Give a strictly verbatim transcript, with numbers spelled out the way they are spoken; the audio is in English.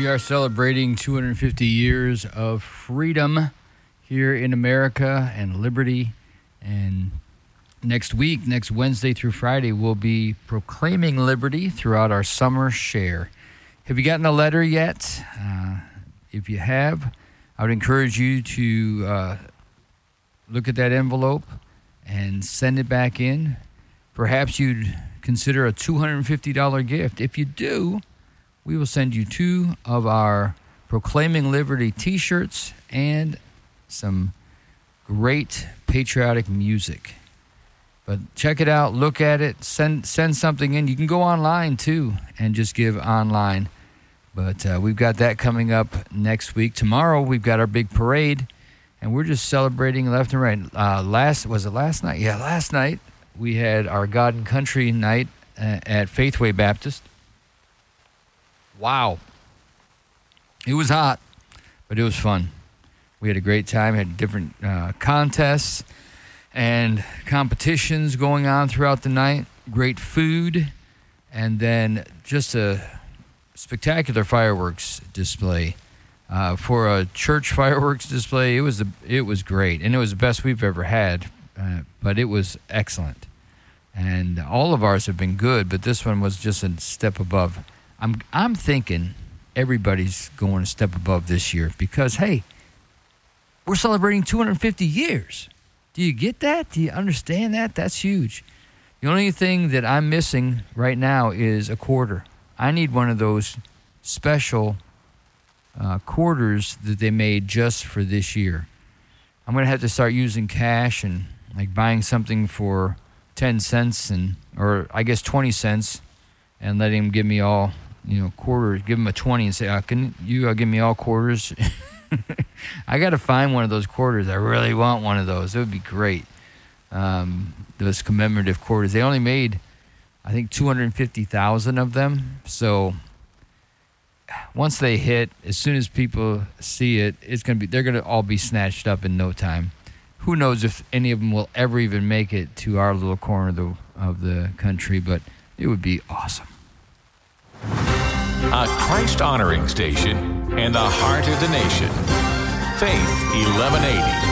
We are celebrating two hundred fifty years of freedom here in America and liberty. And next week, next Wednesday through Friday, we'll be proclaiming liberty throughout our summer share. Have you gotten a letter yet? Uh, if you have, I would encourage you to uh, look at that envelope and send it back in. Perhaps you'd consider a two hundred fifty dollars gift. If you do, we will send you two of our Proclaiming Liberty t-shirts and some great patriotic music. But check it out, look at it, send send something in. You can go online too and just give online. But uh, we've got that coming up next week. Tomorrow we've got our big parade, and we're just celebrating left and right. Uh, last was it last night? Yeah, last night we had our God and Country night uh, at Faithway Baptist. Wow. It was hot, but it was fun. We had a great time, had different uh, contests and competitions going on throughout the night. Great food, and then just a spectacular fireworks display. Uh, for a church fireworks display, it was the, it was great, and it was the best we've ever had, uh, but it was excellent. And all of ours have been good, but this one was just a step above. I'm I'm thinking everybody's going a step above this year because, hey, we're celebrating two hundred fifty years. Do you get that? Do you understand that? That's huge. The only thing that I'm missing right now is a quarter. I need one of those special uh, quarters that they made just for this year. I'm going to have to start using cash and like buying something for ten cents and or I guess twenty cents and letting him give me all, you know, quarters, give him a twenty and say, uh, can you uh, give me all quarters? I got to find one of those quarters. I really want one of those. It would be great. Um, those commemorative quarters. They only made, I think, two hundred fifty thousand of them. So once they hit, as soon as people see it, it's going to be, they're going to all be snatched up in no time. Who knows if any of them will ever even make it to our little corner of the, of the country, but it would be awesome. A Christ-honoring station in the heart of the nation. Faith eleven eighty.